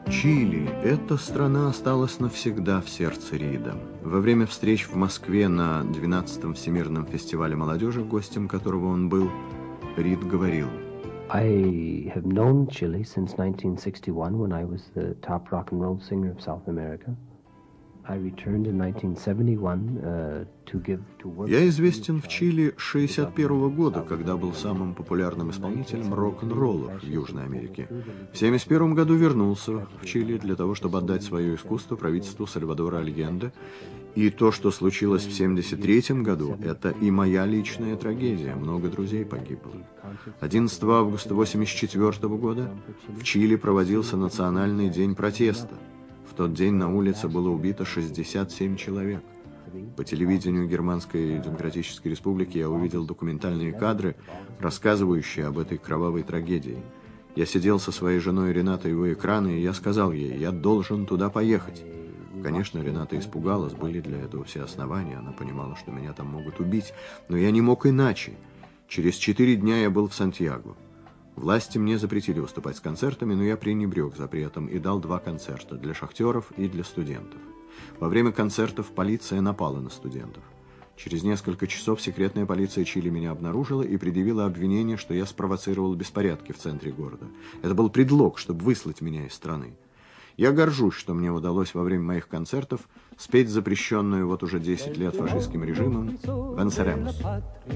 Чили – эта страна осталась навсегда в сердце Рида. Во время встреч в Москве на 12-м Всемирном фестивале молодежи, гостем которого он был, Рид говорил: I have known Chile since 1961, when I was the top rock and roll singer of South America. I returned in 1971 to give to work. Я известен в Чили с 1961 года, когда был самым популярным исполнителем рок-н-ролла в Южной Америке. В 1971 году вернулся в Чили для того, чтобы отдать свое искусство правительству Сальвадора Альенде. И то, что случилось в 1973 году, это и моя личная трагедия. Много друзей погибло. 11 августа 1984 года в Чили проводился Национальный день протеста. В тот день на улице было убито 67 человек. По телевидению Германской Демократической Республики я увидел документальные кадры, рассказывающие об этой кровавой трагедии. Я сидел со своей женой Ренатой у экрана, и я сказал ей: я должен туда поехать. Конечно, Рената испугалась, были для этого все основания, она понимала, что меня там могут убить, но я не мог иначе. Через 4 дня я был в Сантьяго. Власти мне запретили выступать с концертами, но я пренебрег запретом и дал 2 концерта для шахтеров и для студентов. Во время концертов полиция напала на студентов. Через несколько часов секретная полиция Чили меня обнаружила и предъявила обвинение, что я спровоцировал беспорядки в центре города. Это был предлог, чтобы выслать меня из страны. Я горжусь, что мне удалось во время моих концертов спеть запрещенную вот уже 10 лет фашистским режимом «Венсеремос».